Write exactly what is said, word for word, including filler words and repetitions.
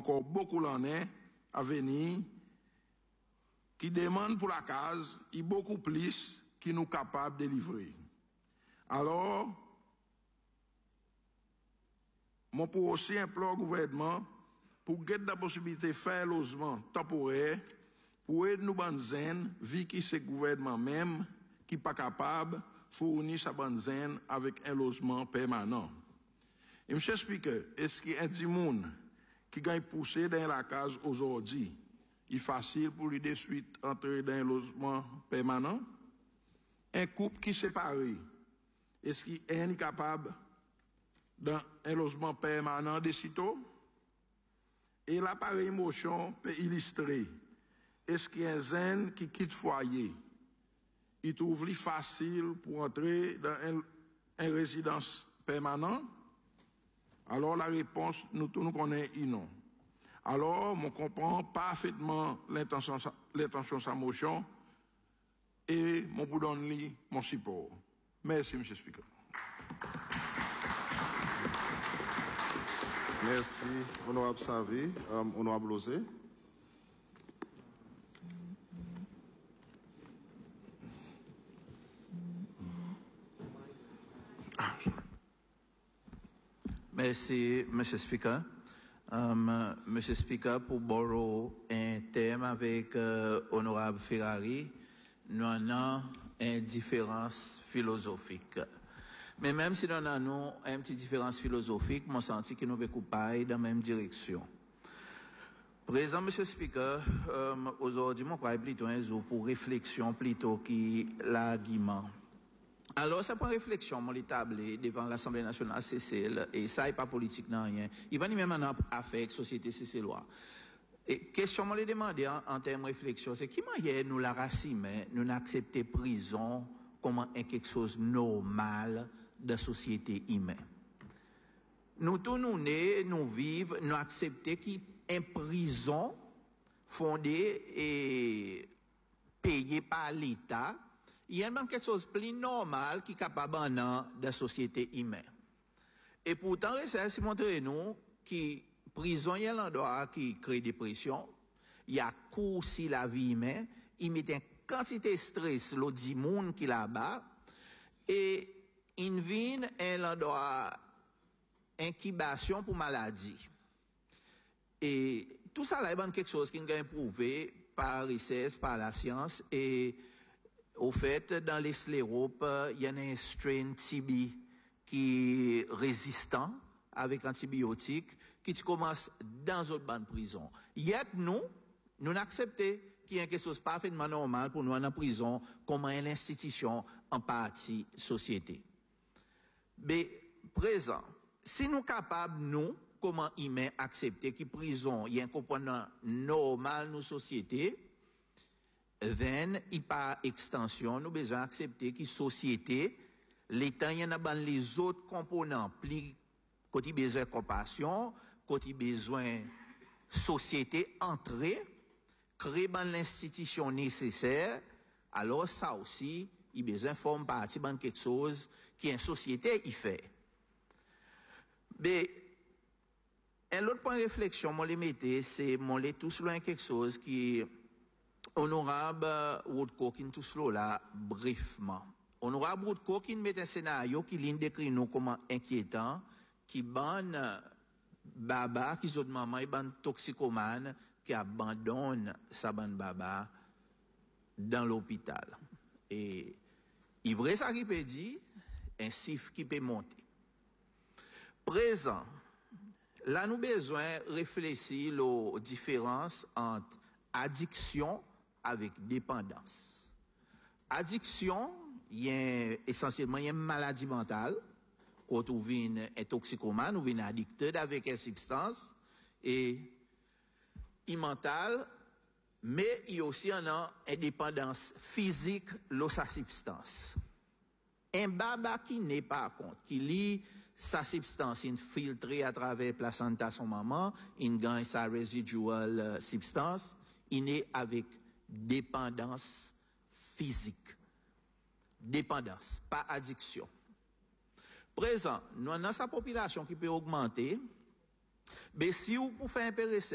encore beaucoup l'année à venir, qui demandent pour la case, et beaucoup plus qui nous capables de livrer. Alors, mon pour aussi implore au gouvernement pour gagner la possibilité de faire un logement temporaire pour aider nous banzen, vu que c'est le gouvernement même qui n'est pas capable de fournir sa banzen avec un logement permanent. Et M. Speaker, est-ce qu'il y a un petit monde qui gagne poussé dans la case aujourd'hui? Il est facile pour lui de suite entrer dans un logement permanent? Un couple qui est séparé, est-ce qu'il est capable dans un logement permanent de sitôt? Et l'appareil motion peut illustrer. Est-ce qu'il y a un zen qui quitte foyer? Il trouve facile pour entrer dans une un résidence permanente? Alors la réponse, nous tous nous connaissons non. Alors, on comprend parfaitement l'intention de sa motion et mon vous donne mon support. Merci, M. Speaker. Merci, honorable Savi. Um, honorable Lozé. Merci, M. Speaker. Um, M. Speaker, pour borrow un thème avec euh, honorable Ferrari, nous avons une différence philosophique. Mais même si nous avons une petite différence philosophique, je sens que nous pouvons pas dans la même direction. Présent, M. Speaker, um, aujourd'hui, je crois plutôt un jour pour réflexion plutôt que l'argument. Alors, ça prend réflexion, mon établi devant l'Assemblée nationale C C L, et ça n'est pas politique, non, rien. Il va ni même en affaire avec société C C L. Et question, moi, les demander en, en termes de réflexion, c'est qui manière nous la racine, nous n'accepter prison comme quelque chose de normal de la société humaine. Nous tous, nous nés, nous vivons, nous accepter qu'une prison fondée et payée par l'État, il y a même quelque chose de plus normal qui est capable de la société humaine. Et pourtant, ça montre nous que prison, il y a l'endroit qui crée des pressions, il y a cours si la vie humaine, il met une quantité de stress, l'autre dit monde qui là-bas, et il vient un endroit incubation pour maladie. Et tout ça là, est quelque chose qui est prouvé par richesse, par la science, et au fait, dans les scléropes, il y a un strain T B qui est résistant avec antibiotiques qui commence dans une bonne prison. Yet nous, nous acceptons qu'il y a quelque chose de parfaitement normal pour nous en prison comme une institution en partie société. Mais présent, si nous sommes capables, nous, comment humains, accepter que prison, il y a un comportement normal dans nos sociétés, then, il par extension, nous besoin accepter que société, l'État, il y en a les autres composants, plus, côté besoin de compassion, côté besoin société entrer, créer l'institution nécessaire, alors ça aussi, il besoin de former partie de quelque chose qui est une société, il fait. Mais, un autre point de réflexion, moi, les mettez, c'est, moi, les tous loin quelque chose qui honorable Woodcock qui tout cela là brièvement. Honorable Woodcock qui met un scénario qui l'in décrit nous comme inquiétant, qui ban baba qui zone maman et ban toxicomane qui abandonne sa ban baba dans l'hôpital. Et il vrai ça qui peut dire un chiffre qui peut monter. Présent, là nous besoin réfléchir aux différences entre addiction avec dépendance. Addiction, il y a essentiellement une maladie mentale. Quand on vient un toxicomane, on vient addicté avec une substance et il mental, mais il y a aussi une dépendance physique de sa substance. Un baba qui n'est pas compte, qui lit sa substance infiltrée à travers la placenta son maman, il gagne sa residual uh, substance, il est avec dépendance physique. Dépendance, pas addiction. Présent, nous avons sa population qui peut augmenter, mais si vous pouvez faire